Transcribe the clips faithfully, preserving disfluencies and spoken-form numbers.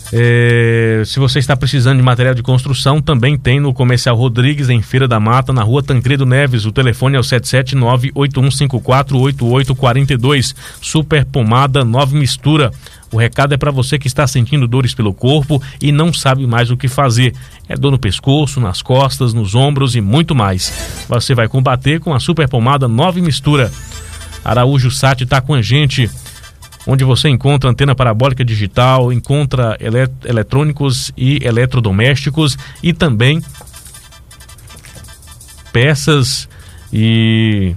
É, se você está precisando de material de construção, também tem no Comercial Rodrigues, em Feira da Mata, na Rua Tancredo Neves. O telefone é o sete sete nove, oito um cinco quatro, oito oito quatro dois. Super Pomada Nova Mistura. O recado é para você que está sentindo dores pelo corpo e não sabe mais o que fazer. É dor no pescoço, nas costas, nos ombros e muito mais. Você vai combater com a Super Pomada Nova Mistura. Araújo Sat está com a gente, onde você encontra antena parabólica digital, encontra elet- eletrônicos e eletrodomésticos e também peças e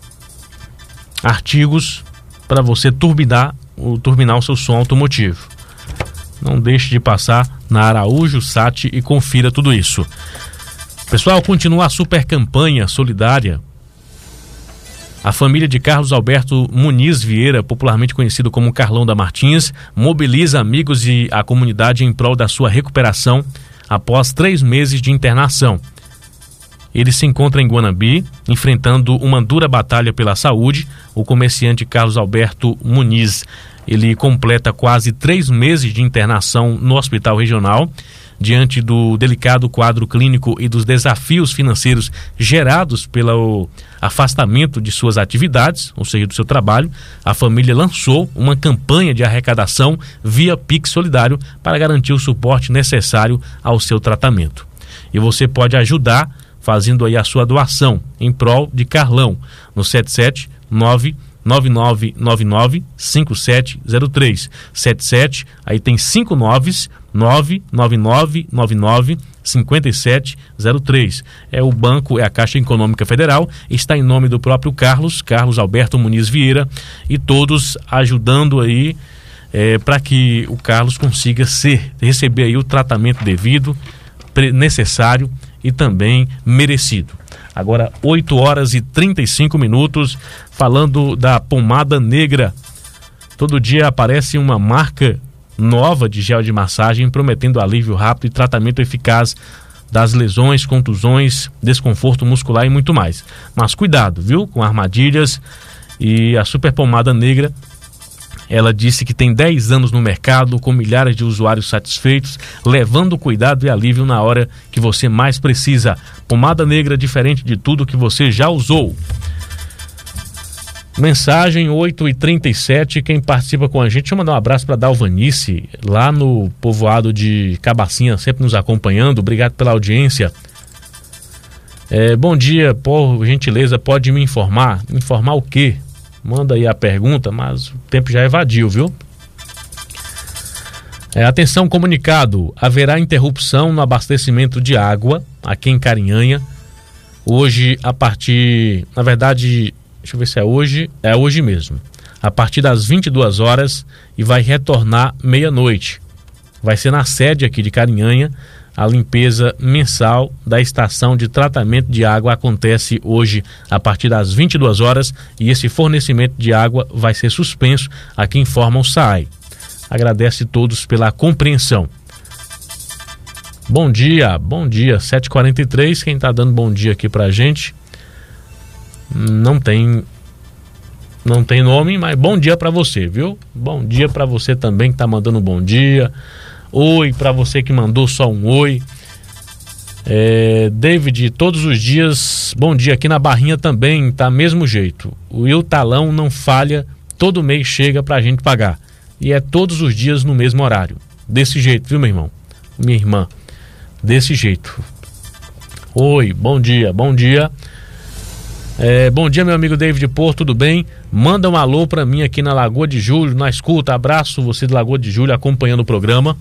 artigos para você turbinar, o, turbinar o seu som automotivo. Não deixe de passar na Araújo Sat e confira tudo isso. Pessoal, continua a super campanha solidária. A família de Carlos Alberto Muniz Vieira, popularmente conhecido como Carlão da Martins, mobiliza amigos e a comunidade em prol da sua recuperação após três meses de internação. Ele se encontra em Guanabi, enfrentando uma dura batalha pela saúde. O comerciante Carlos Alberto Muniz, ele completa quase três meses de internação no Hospital Regional, diante do delicado quadro clínico e dos desafios financeiros gerados pelo afastamento de suas atividades, ou seja, do seu trabalho. A família lançou uma campanha de arrecadação via Pix Solidário para garantir o suporte necessário ao seu tratamento. E você pode ajudar fazendo aí a sua doação em prol de Carlão no sete sete nove nove nove nove nove cinco sete zero três. sete sete, aí tem cinco noves, nove nove nove nove nove cinco sete zero três. É o banco, é a Caixa Econômica Federal, está em nome do próprio Carlos, Carlos Alberto Muniz Vieira, e todos ajudando aí é, para que o Carlos consiga ser, receber aí o tratamento devido, necessário e também merecido. Agora, oito horas e trinta e cinco minutos, falando da pomada negra. Todo dia aparece uma marca nova de gel de massagem, prometendo alívio rápido e tratamento eficaz das lesões, contusões, desconforto muscular e muito mais. Mas cuidado, viu? Com armadilhas. E a Super Pomada Negra, ela disse que tem dez anos no mercado, com milhares de usuários satisfeitos, levando cuidado e alívio na hora que você mais precisa. Pomada negra, diferente de tudo que você já usou. Mensagem oito e trinta e sete, quem participa com a gente, deixa eu mandar um abraço para Dalvanice, lá no povoado de Cabacinha, sempre nos acompanhando. Obrigado pela audiência. É, bom dia, por gentileza, pode me informar? Informar o quê? Manda aí a pergunta, mas o tempo já evadiu, viu? É, atenção, comunicado, haverá interrupção no abastecimento de água aqui em Carinhanha, hoje a partir, na verdade, deixa eu ver se é hoje, é hoje mesmo, a partir das vinte e duas horas e vai retornar meia-noite. Vai ser na sede aqui de Carinhanha. A limpeza mensal da estação de tratamento de água acontece hoje a partir das vinte e duas horas e esse fornecimento de água vai ser suspenso, aqui informa o S A I. Agradece a todos pela compreensão. Bom dia, bom dia, sete e quarenta e três, quem está dando bom dia aqui pra gente não tem não tem nome, mas bom dia para você, viu? Bom dia para você também que tá mandando um bom dia. Oi para você que mandou só um oi. É, David, todos os dias, bom dia, aqui na Barrinha também tá mesmo jeito. O Il Talão não falha, todo mês chega pra gente pagar. E é todos os dias no mesmo horário. Desse jeito, viu, meu irmão? Minha irmã. Desse jeito. Oi, bom dia, bom dia. É, bom dia, meu amigo David Porto, tudo bem? Manda um alô pra mim aqui na Lagoa de Julho, na escuta. Abraço, você de Lagoa de Julho acompanhando o programa.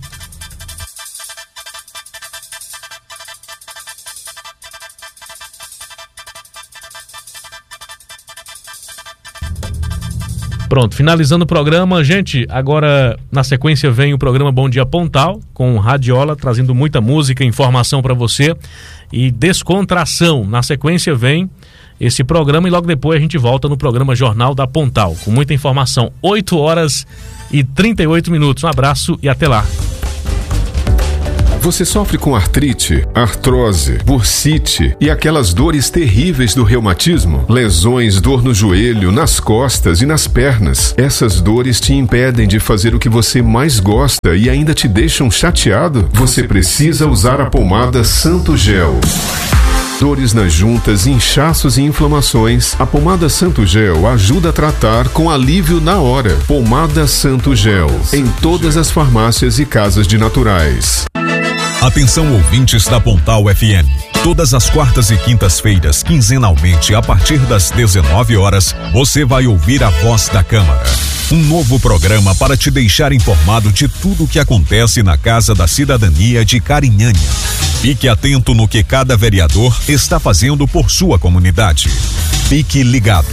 Pronto, finalizando o programa, gente, agora na sequência vem o programa Bom Dia Pontal, com Radiola, trazendo muita música, informação para você e descontração. Na sequência vem esse programa e logo depois a gente volta no programa Jornal da Pontal, com muita informação. oito horas e trinta e oito minutos. Um abraço e até lá. Você sofre com artrite, artrose, bursite e aquelas dores terríveis do reumatismo? Lesões, dor no joelho, nas costas e nas pernas. Essas dores te impedem de fazer o que você mais gosta e ainda te deixam chateado? Você precisa usar a pomada Santo Gel. Dores nas juntas, inchaços e inflamações, a pomada Santo Gel ajuda a tratar com alívio na hora. Pomada Santo Gel, em todas as farmácias e casas de naturais. Atenção, ouvintes da Pontal F M. Todas as quartas e quintas-feiras, quinzenalmente, a partir das dezenove horas, você vai ouvir a Voz da Câmara. Um novo programa para te deixar informado de tudo o que acontece na Casa da Cidadania de Carinhanha. Fique atento no que cada vereador está fazendo por sua comunidade. Fique ligado.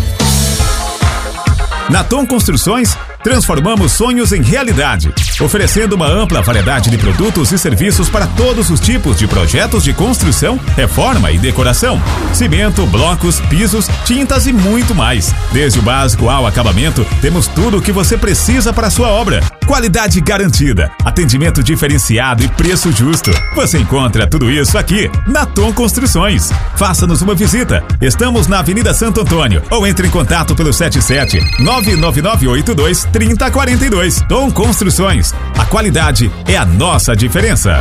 Na Tom Construções, transformamos sonhos em realidade, oferecendo uma ampla variedade de produtos e serviços para todos os tipos de projetos de construção, reforma e decoração. Cimento, blocos, pisos, tintas e muito mais. Desde o básico ao acabamento, temos tudo o que você precisa para a sua obra. Qualidade garantida, atendimento diferenciado e preço justo. Você encontra tudo isso aqui na Tom Construções. Faça-nos uma visita. Estamos na Avenida Santo Antônio ou entre em contato pelo sete sete nove nove nove oito dois três zero quatro dois. Tom Construções. A qualidade é a nossa diferença.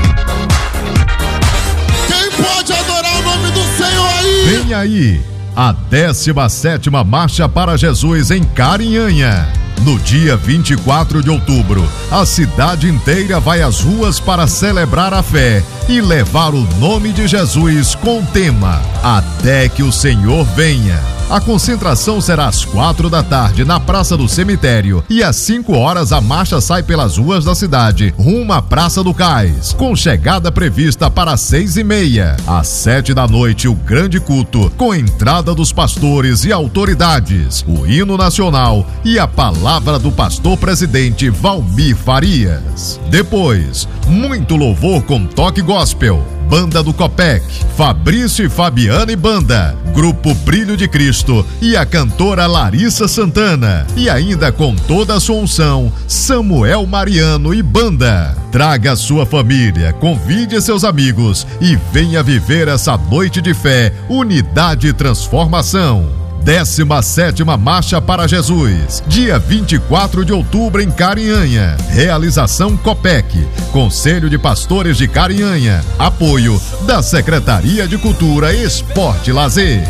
Quem pode adorar o nome do Senhor aí? Vem aí a décima sétima Marcha para Jesus em Carinhanha. No dia vinte e quatro de outubro, a cidade inteira vai às ruas para celebrar a fé e levar o nome de Jesus com o tema Até que o Senhor venha. A concentração será às quatro da tarde na Praça do Cemitério e às cinco horas a marcha sai pelas ruas da cidade rumo à Praça do Cais, com chegada prevista para seis e meia. Às sete da noite, o grande culto com entrada dos pastores e autoridades, o hino nacional e a palavra do pastor presidente Valmir Farias. Depois, muito louvor com toque gospel. Banda do Copec, Fabrício e Fabiana e Banda, Grupo Brilho de Cristo e a cantora Larissa Santana. E ainda com toda a sua unção, Samuel Mariano e Banda. Traga a sua família, convide seus amigos e venha viver essa noite de fé, unidade e transformação. décima sétima Marcha para Jesus, dia vinte e quatro de outubro em Carinhanha. Realização Copec, Conselho de Pastores de Carinhanha. Apoio da Secretaria de Cultura, Esporte e Lazer.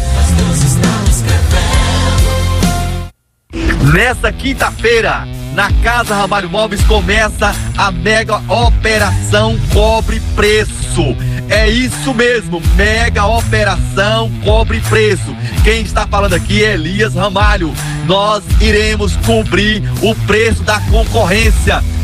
Nesta quinta-feira, na Casa Ramalho Móveis começa a mega operação Cobre Preço. É isso mesmo, mega operação Cobre Preço. Quem está falando aqui é Elias Ramalho. Nós iremos cobrir o preço da concorrência.